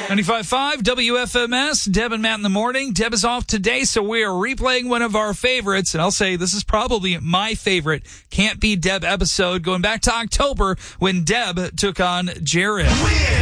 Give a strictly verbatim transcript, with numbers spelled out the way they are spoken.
ninety-five point five W F M S, Deb and Matt in the morning. Deb is off today, so we are replaying one of our favorites, and I'll say this is probably my favorite Can't Be Deb episode, going back to October when Deb took on Jared.